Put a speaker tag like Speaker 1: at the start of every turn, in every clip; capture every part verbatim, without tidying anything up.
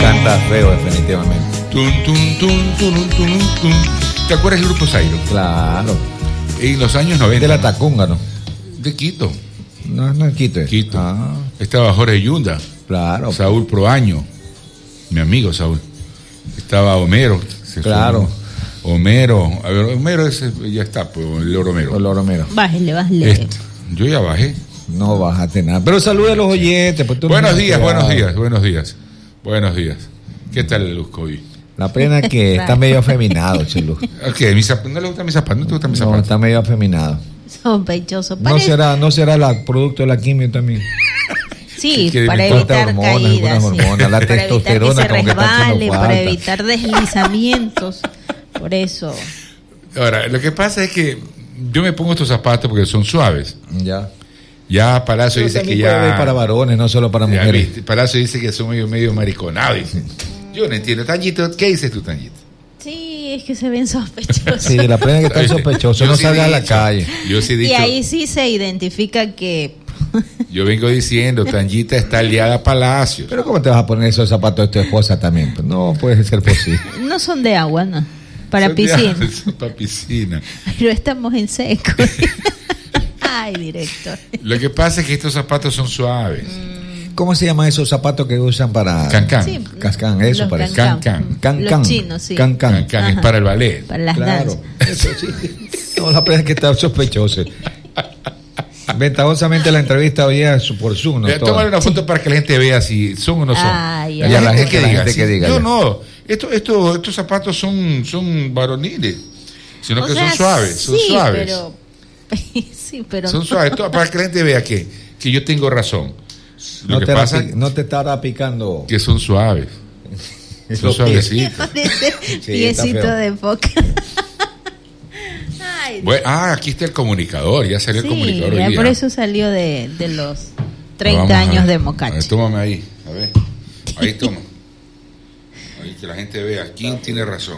Speaker 1: canta feo, definitivamente.
Speaker 2: Tun, tun, tun, tun, tun, tun, tun. ¿Te acuerdas del grupo Zairo?
Speaker 1: Claro.
Speaker 2: En los años noventa.
Speaker 1: De la Tacunga, ¿no?
Speaker 2: De Quito.
Speaker 1: No, no es Quito.
Speaker 2: Quito.
Speaker 1: Ah,
Speaker 2: Estaba Jorge Yunda.
Speaker 1: claro.
Speaker 2: Saúl Proaño. Mi amigo Saúl. Estaba Homero. se
Speaker 1: Claro.
Speaker 2: sumó. Homero. A ver, Homero ese ya está, pues, el Loro Homero.
Speaker 1: El Romero.
Speaker 3: Bájele, bájele.
Speaker 2: Este, yo ya bajé.
Speaker 1: No bajaste nada. Pero saluda a los oyentes. Pues tú
Speaker 2: Buenos
Speaker 1: no
Speaker 2: días,
Speaker 1: te
Speaker 2: buenos
Speaker 1: vas.
Speaker 2: días, buenos días. Buenos días. ¿Qué tal el Luzco hoy?
Speaker 1: La pena es que está medio afeminado, Chelu.
Speaker 2: Ok, mis zap- ¿no le gustan mis zapatos? ¿No te gustan mis
Speaker 1: No,
Speaker 2: zapatos?
Speaker 1: está medio afeminado.
Speaker 3: Sospechoso.
Speaker 1: No
Speaker 3: Parece-
Speaker 1: será, no será la producto de la quimio también.
Speaker 3: Sí,
Speaker 2: que
Speaker 3: para
Speaker 2: me
Speaker 3: evitar
Speaker 1: falta hormonas,
Speaker 3: caídas.
Speaker 1: algunas
Speaker 3: sí.
Speaker 1: hormonas, la
Speaker 3: Para evitar que
Speaker 1: testosterona
Speaker 3: se
Speaker 1: como que está haciendo
Speaker 3: resbale, para
Speaker 1: falta.
Speaker 3: evitar deslizamientos. Por eso.
Speaker 2: Ahora, lo que pasa es que yo me pongo estos zapatos porque son suaves.
Speaker 1: Ya.
Speaker 2: Ya Palacio
Speaker 1: Pero
Speaker 2: dice que
Speaker 1: también puede haber
Speaker 2: ya...
Speaker 1: para varones, no solo para
Speaker 2: ya
Speaker 1: mujeres.
Speaker 2: viste, Palacio dice que son medio, medio mariconados. Dice. Yo no entiendo. Tangito, ¿qué dices tú, Tangito?
Speaker 3: Sí, es que se ven sospechosos.
Speaker 1: Sí, la pena es que está sospechoso,
Speaker 2: Yo
Speaker 1: no
Speaker 2: sí
Speaker 1: salga
Speaker 2: he
Speaker 1: a la
Speaker 2: dicho,
Speaker 1: calle.
Speaker 2: Yo sí he
Speaker 3: Y
Speaker 2: dicho...
Speaker 3: ahí sí se identifica que
Speaker 2: Yo vengo diciendo, Tangita está aliada a Palacio.
Speaker 1: Pero ¿cómo te vas a poner esos zapatos de tu esposa también? Pues no puede ser posible.
Speaker 3: no son de agua, ¿no? Para
Speaker 2: Son de-
Speaker 3: piscina.
Speaker 2: son para piscina.
Speaker 3: Pero estamos en seco. Ay, director.
Speaker 2: Lo que pasa es que estos zapatos son suaves.
Speaker 1: ¿Cómo se llaman esos zapatos que usan para
Speaker 2: Cancán.
Speaker 3: Sí,
Speaker 1: cascán? Eso
Speaker 3: los
Speaker 1: parece.
Speaker 3: cancán.
Speaker 1: Can,
Speaker 3: Los
Speaker 1: can.
Speaker 3: chinos, sí.
Speaker 1: Can, can.
Speaker 2: Cancán es
Speaker 3: Ajá.
Speaker 2: para el ballet.
Speaker 3: Para las
Speaker 1: Claro.
Speaker 3: danzas.
Speaker 1: Eso sí. No, la pena es que está sospechoso. Ventajosamente la entrevista hoy es por Zoom, ¿no?
Speaker 2: Eh,
Speaker 1: Toda.
Speaker 2: Tómale una foto para que la gente vea si son o no son.
Speaker 3: Ay,
Speaker 2: la,
Speaker 3: ay.
Speaker 1: Ya, la
Speaker 2: gente,
Speaker 1: gente-
Speaker 2: que
Speaker 1: la
Speaker 2: diga,
Speaker 1: gente
Speaker 2: sí,
Speaker 1: que diga,
Speaker 2: yo
Speaker 1: ya.
Speaker 2: no. Esto, esto, estos zapatos son, son varoniles, sino
Speaker 3: O
Speaker 2: que
Speaker 3: sea,
Speaker 2: son suaves, son
Speaker 3: sí,
Speaker 2: suaves.
Speaker 3: Pero, sí, pero
Speaker 2: Son suaves, todo- para que la gente vea que, que yo tengo razón. Lo
Speaker 1: No
Speaker 2: que
Speaker 1: te,
Speaker 2: pasa
Speaker 1: la pi- no te estará picando.
Speaker 2: es que son suaves, son
Speaker 1: los pies.
Speaker 2: suavecitos.
Speaker 3: parece
Speaker 1: está
Speaker 3: piecito
Speaker 1: feo.
Speaker 3: de foca. Ay,
Speaker 2: Bueno, ah, aquí está el comunicador, ya salió
Speaker 3: sí,
Speaker 2: el comunicador hoy
Speaker 3: ya
Speaker 2: día.
Speaker 3: por eso salió de, de los
Speaker 2: Vamos
Speaker 3: treinta
Speaker 2: a
Speaker 3: años
Speaker 2: ver.
Speaker 3: de
Speaker 2: A ver,
Speaker 3: Mocache.
Speaker 2: tómame ahí, a ver. Ahí toma. Ahí que la gente vea quién tiene razón.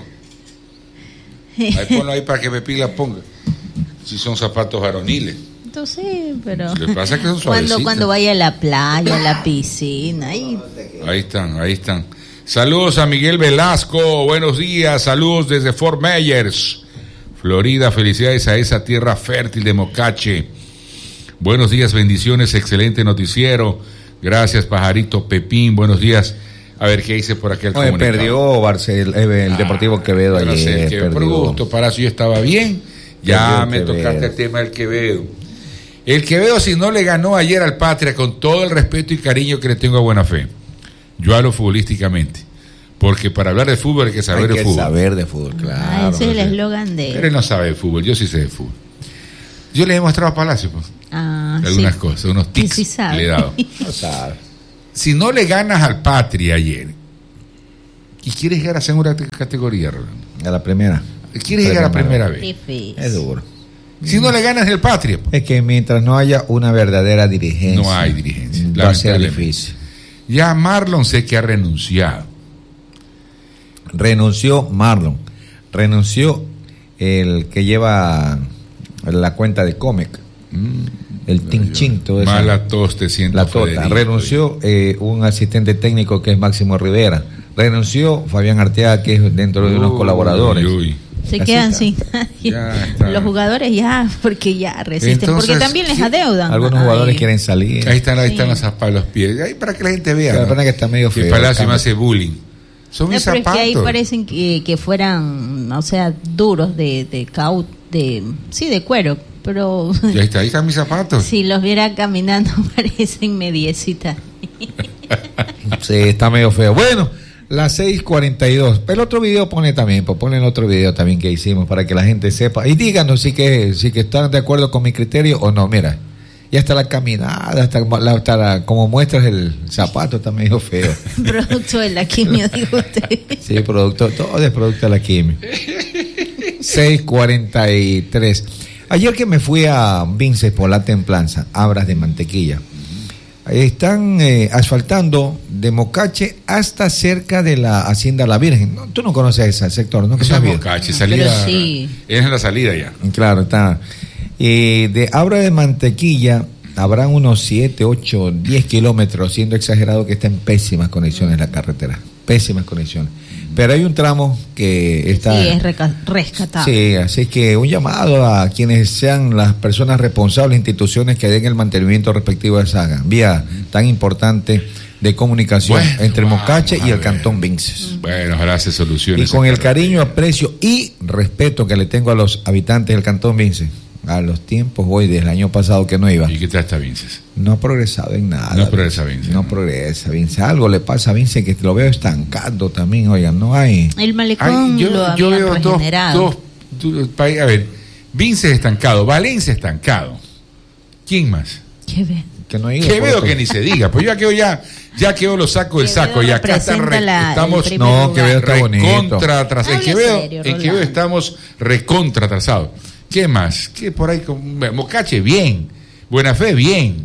Speaker 2: Ahí ponlo ahí para que Pepín la ponga. Si son zapatos varoniles.
Speaker 3: Entonces, pero
Speaker 2: Lo que pasa es que son
Speaker 3: cuando,
Speaker 2: suavecitos.
Speaker 3: cuando vaya a la playa, a la piscina, ahí,
Speaker 2: Ahí están, ahí están. Saludos a Miguel Velasco, buenos días, saludos desde Fort Myers, Florida, felicidades a esa tierra fértil de Mocache. Buenos días, bendiciones, excelente noticiero. Gracias, Pajarito Pepín, buenos días. A ver qué dice por aquí el
Speaker 1: Oye,
Speaker 2: comunicado.
Speaker 1: perdió Barcel, eh, el Deportivo Quevedo
Speaker 2: Yo no sé,
Speaker 1: ayer.
Speaker 2: que
Speaker 1: perdió.
Speaker 2: por gusto, Palacio estaba bien. Ya
Speaker 1: Perdió
Speaker 2: me
Speaker 1: el Quevedo.
Speaker 2: tocaste el tema del Quevedo. El Quevedo, si no le ganó ayer al Patria, con todo el respeto y cariño que le tengo a Buena Fe, yo hablo futbolísticamente. Porque para hablar de fútbol hay que saber
Speaker 1: Hay
Speaker 2: de
Speaker 1: que
Speaker 2: fútbol.
Speaker 1: saber de fútbol,
Speaker 3: ah,
Speaker 1: claro.
Speaker 3: ese es el
Speaker 2: no sé.
Speaker 3: eslogan
Speaker 2: Pero él
Speaker 3: de...
Speaker 2: no sabe de fútbol, yo sí sé de fútbol. Yo le he mostrado a Palacio pues,
Speaker 3: Ah,
Speaker 2: algunas
Speaker 3: sí.
Speaker 2: cosas, unos
Speaker 3: Sí,
Speaker 2: tics
Speaker 3: sí sabe.
Speaker 2: le he dado.
Speaker 1: No sabe.
Speaker 2: Si no le ganas al Patria ayer y quieres llegar a segunda categoría, Rolando,
Speaker 1: A la primera.
Speaker 2: quieres llegar a primera vez,
Speaker 3: Difícil.
Speaker 1: Es duro.
Speaker 2: si no le ganas el Patria,
Speaker 1: Es que mientras no haya una verdadera dirigencia,
Speaker 2: no hay dirigencia.
Speaker 1: va a ser
Speaker 2: lamentablemente.
Speaker 1: difícil.
Speaker 2: Ya Marlon sé que ha renunciado.
Speaker 1: Renunció Marlon, renunció el que lleva la cuenta de Comec, el Tinchinto, ese.
Speaker 2: Mala tos te siento,
Speaker 1: la tota.
Speaker 2: Federico.
Speaker 1: Renunció eh, un asistente técnico que es Máximo Rivera. Renunció Fabián Arteaga, que es dentro de unos
Speaker 2: Uy,
Speaker 1: colaboradores.
Speaker 2: uy.
Speaker 3: Se
Speaker 1: Así
Speaker 3: quedan
Speaker 1: está.
Speaker 3: sin nadie.
Speaker 2: Ya está.
Speaker 3: Los jugadores ya, porque ya resisten,
Speaker 2: Entonces,
Speaker 3: porque también les
Speaker 2: sí,
Speaker 3: adeudan.
Speaker 1: Algunos
Speaker 3: Ay.
Speaker 1: jugadores quieren salir.
Speaker 2: Ahí están, ahí
Speaker 3: Sí.
Speaker 2: están los zapatos, los pies. Ahí para que la gente vea.
Speaker 1: La
Speaker 2: ¿no?
Speaker 1: verdad que está medio
Speaker 2: Que
Speaker 1: feo.
Speaker 2: Palacio
Speaker 1: Cambio.
Speaker 2: me hace bullying. Son
Speaker 3: No,
Speaker 2: mis
Speaker 3: pero es que
Speaker 2: zapatos.
Speaker 3: ahí parecen que, que fueran, o sea, duros de, de caut, de, sí, de cuero, pero
Speaker 2: Y ahí está, ahí están mis zapatos.
Speaker 3: si los viera caminando parecen mediecitas.
Speaker 1: Sí, está medio feo. Bueno, las seis cuarenta y dos. El otro video pone también, pues ponen otro video también que hicimos para que la gente sepa. Y díganos si que, si que están de acuerdo con mi criterio o no. Mira, ya está la caminada, hasta la, hasta la- como muestras el zapato, está medio feo.
Speaker 3: Producto de la quimio, digo usted.
Speaker 1: Sí, producto, todo es producto de la quimio. seis cuarenta y tres. Ayer que me fui a Vinces por la Templanza, Abras de Mantequilla, están eh, asfaltando de Mocache hasta cerca de la Hacienda La Virgen. No, tú no conoces ese sector, ¿no? ¿Qué
Speaker 2: Eso es
Speaker 1: sabías?
Speaker 2: Mocache, salida.
Speaker 3: Pero sí.
Speaker 2: Es en la salida ya.
Speaker 1: Claro, está. Eh, de Abra de Mantequilla habrán unos siete, ocho, diez kilómetros, siendo exagerado que está en pésimas condiciones la carretera. pésimas condiciones. Pero hay un tramo que está...
Speaker 3: Sí, es reca- rescatable.
Speaker 1: Sí, así que un llamado a quienes sean las personas responsables, instituciones que den el mantenimiento respectivo de esa vía tan importante de comunicación
Speaker 2: bueno,
Speaker 1: entre Mocache y el
Speaker 2: ver.
Speaker 1: Cantón Vinces.
Speaker 2: Bueno, ojalá se solucione.
Speaker 1: Y con el cariño, aprecio y respeto que le tengo a los habitantes del Cantón Vinces, a los tiempos hoy del año pasado que no iba,
Speaker 2: ¿Y qué tal está Vinces?
Speaker 1: no ha progresado en nada.
Speaker 2: No progresa Vinces.
Speaker 1: No progresa Vinces. Algo le pasa a Vinces que lo veo estancando también, oigan, no hay...
Speaker 3: El malecón
Speaker 2: Ay,
Speaker 3: lo
Speaker 2: yo, yo
Speaker 3: habían
Speaker 2: veo dos,
Speaker 3: regenerado.
Speaker 2: dos, dos pa- a ver, Vinces estancado, Valencia estancado. ¿Quién más?
Speaker 3: Qué ve.
Speaker 1: Que no ha ido,
Speaker 2: Quevedo
Speaker 1: por
Speaker 2: que
Speaker 1: eso.
Speaker 2: ni se diga, pues yo ya quedo ya, ya quedo lo saco del
Speaker 3: Quevedo
Speaker 2: saco y acá están
Speaker 3: representa
Speaker 2: re-
Speaker 3: la- el
Speaker 2: estamos
Speaker 3: primer
Speaker 1: No,
Speaker 3: lugar.
Speaker 1: Quevedo está bonito.
Speaker 2: recontra atrasados. En
Speaker 3: Hable
Speaker 2: Quevedo,
Speaker 3: serio,
Speaker 2: en
Speaker 3: Rolando.
Speaker 2: Quevedo estamos recontra atrasados. ¿Qué más? ¿Qué por ahí? con- Mocache, bien. Buena Fe, bien.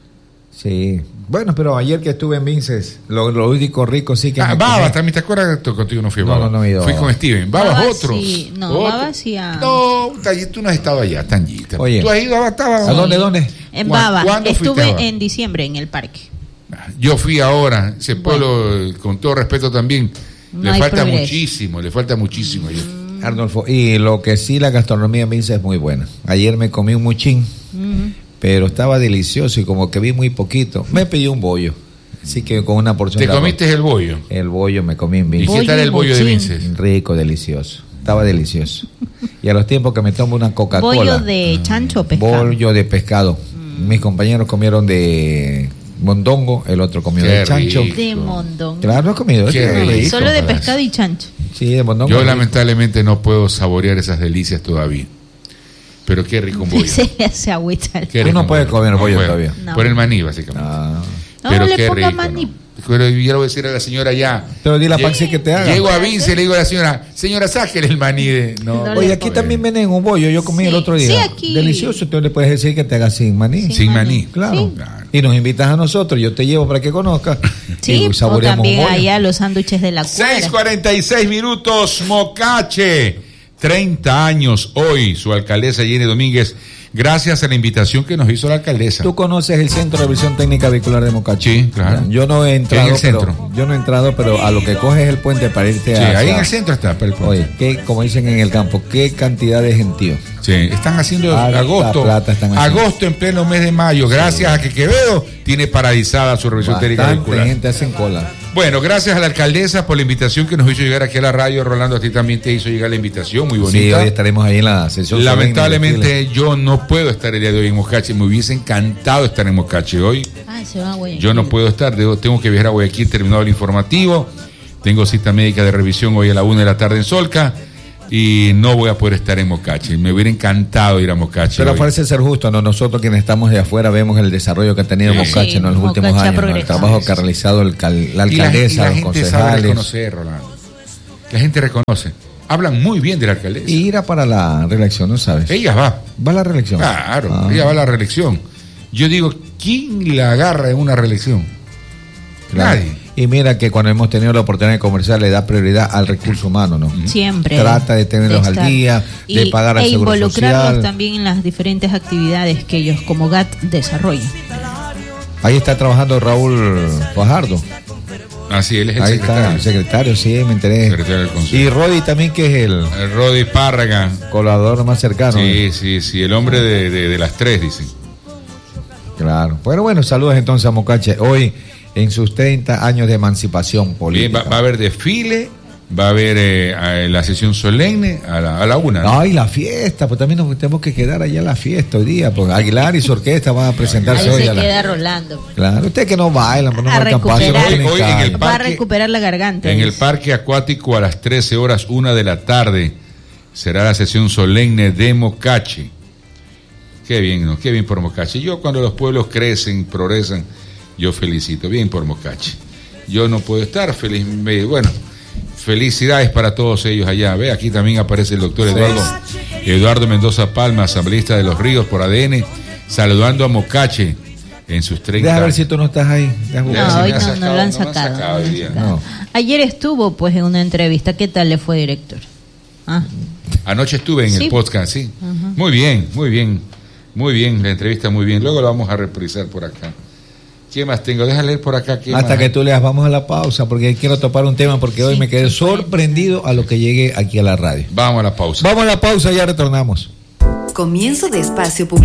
Speaker 1: Sí. Bueno, pero ayer que estuve en Vinces, lo, lo único rico sí que...
Speaker 2: Ah,
Speaker 1: me
Speaker 2: Baba,
Speaker 1: comí-
Speaker 2: también, ¿te acuerdas? Tú- Contigo no fui a
Speaker 1: No,
Speaker 2: Baba.
Speaker 1: no, no he ido a
Speaker 2: Fui
Speaker 1: Baba.
Speaker 2: con Steven. Babas
Speaker 3: Baba
Speaker 2: otro.
Speaker 3: sí, no,
Speaker 2: Otro.
Speaker 3: Baba sí a-
Speaker 2: No, Talle, tú no has estado allá, Tanguita.
Speaker 1: Oye.
Speaker 2: ¿Tú has ido a Baba? Estaba-
Speaker 1: ¿A dónde, dónde?
Speaker 3: En
Speaker 2: ¿Cuándo-
Speaker 3: Baba.
Speaker 2: cuándo fuiste a
Speaker 3: Estuve
Speaker 2: Baba?
Speaker 3: en diciembre en el parque.
Speaker 2: Yo fui ahora, ese
Speaker 3: Bueno.
Speaker 2: pueblo, eh, con todo respeto también,
Speaker 3: No
Speaker 2: le
Speaker 3: hay
Speaker 2: falta
Speaker 3: progreso.
Speaker 2: muchísimo, le falta muchísimo. ayer.
Speaker 1: Arnolfo, y lo que sí, la gastronomía en Vinces es muy buena. Ayer me comí un muchín,
Speaker 3: Ujú.
Speaker 1: pero estaba delicioso y como que vi muy poquito. Me pedí un bollo, así que con una porción
Speaker 2: ¿Te
Speaker 1: de arroz.
Speaker 2: comiste el bollo?
Speaker 1: El bollo me comí en
Speaker 2: ¿Y
Speaker 1: Vinces.
Speaker 2: qué
Speaker 3: Bollo
Speaker 2: tal
Speaker 3: y
Speaker 2: el bollo de
Speaker 3: bochín.
Speaker 2: Vinces?
Speaker 1: Rico, delicioso. Estaba delicioso. Y a los tiempos que me tomo una Coca-Cola.
Speaker 3: Bollo de chancho o pescado.
Speaker 1: Bollo de pescado. Mis compañeros comieron de mondongo, el otro comió
Speaker 2: Qué
Speaker 1: de chancho.
Speaker 2: rico.
Speaker 3: De mondongo.
Speaker 1: Claro, he comido.
Speaker 2: Qué
Speaker 1: sí.
Speaker 2: rico.
Speaker 3: Solo de
Speaker 2: Nicolás.
Speaker 3: pescado y chancho.
Speaker 1: Sí, de mondongo.
Speaker 2: Yo
Speaker 1: rico.
Speaker 2: lamentablemente no puedo saborear esas delicias todavía. Pero qué rico un bollo.
Speaker 3: Se le hace agüita.
Speaker 2: Qué
Speaker 1: Tú
Speaker 2: rico
Speaker 1: no
Speaker 2: un
Speaker 1: puedes comer bollo
Speaker 2: puedo.
Speaker 1: todavía.
Speaker 3: No.
Speaker 2: Por el maní, básicamente.
Speaker 1: Ah.
Speaker 3: No,
Speaker 2: Pero
Speaker 3: le
Speaker 2: qué
Speaker 3: ponga
Speaker 2: rico,
Speaker 3: maní.
Speaker 2: ¿no? Pero yo le voy a decir a la señora ya.
Speaker 1: Pero di la
Speaker 2: Lle-
Speaker 1: Paxi que te haga.
Speaker 2: Llego a Vince y le digo a la señora, señora, sáquele el maní de. No,
Speaker 3: No
Speaker 1: Oye,
Speaker 3: le
Speaker 1: aquí
Speaker 3: pongo.
Speaker 1: también venden un bollo. Yo comí
Speaker 3: Sí,
Speaker 1: el otro día.
Speaker 3: sí, aquí.
Speaker 1: Delicioso. Tú le puedes decir que te haga sin maní.
Speaker 3: Sin
Speaker 2: sin maní.
Speaker 3: maní.
Speaker 1: Claro.
Speaker 3: Sí.
Speaker 2: Claro.
Speaker 1: Y nos invitas a nosotros. Yo te llevo para que conozcas.
Speaker 3: Sí,
Speaker 1: y
Speaker 3: o
Speaker 1: saboreamos
Speaker 3: también
Speaker 1: un bollo.
Speaker 3: allá los sándwiches de la
Speaker 2: seis
Speaker 3: cuadra.
Speaker 2: cuarenta y seis minutos, Mocache. treinta años hoy, su alcaldesa Jenny Domínguez. Gracias a la invitación que nos hizo la alcaldesa.
Speaker 1: Tú conoces el Centro de Revisión Técnica Vehicular de Mocache.
Speaker 2: Sí, claro.
Speaker 1: Yo no he entrado.
Speaker 2: En el
Speaker 1: pero-
Speaker 2: centro.
Speaker 1: yo no he entrado, pero a lo que coges el puente para irte
Speaker 2: Sí,
Speaker 1: a.
Speaker 2: ahí en el centro está. pero-
Speaker 1: Oye, qué, como dicen en el campo, qué cantidad de gentío.
Speaker 2: Sí, están haciendo
Speaker 1: Alta
Speaker 2: agosto.
Speaker 1: plata están haciendo.
Speaker 2: Agosto en pleno mes de mayo. Gracias a que Quevedo tiene paralizada su revisión técnica
Speaker 1: Bastante
Speaker 2: vehicular.
Speaker 1: gente hacen cola.
Speaker 2: Bueno, gracias a la alcaldesa por la invitación que nos hizo llegar aquí a la radio. Rolando, a ti también te hizo llegar la invitación, muy
Speaker 1: Sí,
Speaker 2: bonita.
Speaker 1: hoy estaremos ahí en la sesión.
Speaker 2: Lamentablemente yo no puedo estar el día de hoy en Mocache. Me hubiese encantado estar en Mocache hoy.
Speaker 3: Ah, se va a Guayaquil.
Speaker 2: Yo no puedo estar, debo- tengo que viajar a Guayaquil terminado el informativo. Tengo cita médica de revisión hoy a la una de la tarde en Solca. Y no voy a poder estar en Mocache. Me hubiera encantado ir a Mocache.
Speaker 1: Pero
Speaker 2: hoy.
Speaker 1: parece ser justo, ¿no? Nosotros quienes estamos de afuera vemos el desarrollo que ha tenido
Speaker 2: Sí.
Speaker 1: Mocache
Speaker 3: Sí,
Speaker 1: en los últimos
Speaker 3: Mocache ha
Speaker 1: años, ¿no? El
Speaker 3: progresado.
Speaker 1: trabajo que ha realizado el cal- la
Speaker 2: Y la-
Speaker 1: alcaldesa,
Speaker 2: y la
Speaker 1: los
Speaker 2: gente sabe
Speaker 1: concejales.
Speaker 2: reconocer, Rolando. La gente reconoce. Hablan muy bien de la alcaldesa.
Speaker 1: Y irá para la reelección, ¿no sabes?
Speaker 2: Ella va.
Speaker 1: Va a la reelección.
Speaker 2: Claro,
Speaker 1: Ah.
Speaker 2: ella va a la reelección. Yo digo, ¿quién la agarra en una reelección?
Speaker 1: Claro.
Speaker 2: Nadie.
Speaker 1: Y mira que cuando hemos tenido la oportunidad de conversar le da prioridad al recurso humano, ¿no?
Speaker 3: Siempre.
Speaker 1: Trata de tenerlos al
Speaker 3: estar.
Speaker 1: día, de
Speaker 3: Y-
Speaker 1: pagar al
Speaker 3: e
Speaker 1: seguro
Speaker 3: involucrarlos
Speaker 1: social.
Speaker 3: también en las diferentes actividades que ellos como G A T desarrollan.
Speaker 1: Ahí está trabajando Raúl Fajardo.
Speaker 2: Así, él es el
Speaker 1: Ahí
Speaker 2: secretario.
Speaker 1: está, el secretario, sí, me enteré.
Speaker 2: Secretario del Consejo.
Speaker 1: Y Rodi también, que es el
Speaker 2: El Rodi Párraga.
Speaker 1: colaborador más cercano.
Speaker 2: Sí, sí, sí, el hombre de, de- de las tres, dicen.
Speaker 1: Claro. Bueno, bueno, saludos entonces a Mocache. Hoy, en sus treinta años de emancipación
Speaker 2: Bien,
Speaker 1: política.
Speaker 2: va, va a haber desfile, va a haber eh, a- la sesión solemne a la, a la una. ¿no?
Speaker 1: Ay, la fiesta, pues también nos tenemos que quedar allá en la fiesta hoy día, porque Aguilar y su orquesta van a presentarse
Speaker 3: Ahí
Speaker 1: hoy
Speaker 3: se
Speaker 1: a la...
Speaker 3: queda Rolando.
Speaker 1: Claro, usted que no baila, pues no
Speaker 3: A
Speaker 1: marcan paso,
Speaker 3: recuperar.
Speaker 1: no tienen
Speaker 2: Hoy- hoy en
Speaker 1: calle.
Speaker 2: el
Speaker 3: Va a
Speaker 2: parque-
Speaker 3: recuperar la garganta.
Speaker 2: En el
Speaker 3: dice.
Speaker 2: parque acuático a las trece horas, una de la tarde, será la sesión solemne de Mocache. Qué bien, ¿no? Qué bien por Mocache. Yo cuando los pueblos crecen, progresan, yo felicito. Bien por Mocache. Yo no puedo estar feliz. me- Bueno, felicidades para todos ellos allá. Ve, aquí también aparece el doctor Eduardo, Eduardo Mendoza Palma, asambleísta de Los Ríos por A D N, saludando a Mocache en sus treinta
Speaker 1: Deja ver
Speaker 2: años.
Speaker 1: si tú no estás ahí. Deja
Speaker 2: No,
Speaker 1: buscar.
Speaker 3: No,
Speaker 2: si
Speaker 3: hoy
Speaker 2: me ha
Speaker 3: no, no
Speaker 2: sacado,
Speaker 3: lo han
Speaker 2: no me ha
Speaker 3: sacado.
Speaker 2: sacado hoy día.
Speaker 1: No.
Speaker 3: Ayer estuvo pues en una entrevista. ¿Qué tal le fue, director? Ah,
Speaker 2: Anoche estuve en
Speaker 3: Sí.
Speaker 2: el podcast, sí.
Speaker 3: Ajá.
Speaker 2: Muy bien, muy bien. Muy bien, la entrevista muy bien. Luego la vamos a reprisar por acá. ¿Qué más tengo? Déjame leer por acá. ¿Qué
Speaker 1: Hasta
Speaker 2: más?
Speaker 1: que tú leas, vamos a la pausa porque quiero topar un tema porque hoy
Speaker 3: Sí,
Speaker 1: me quedé
Speaker 3: sí, puede.
Speaker 1: sorprendido a lo que llegué aquí a la radio.
Speaker 2: Vamos a la pausa.
Speaker 1: Vamos a la pausa, ya retornamos.
Speaker 4: Comienzo de espacio publicitario.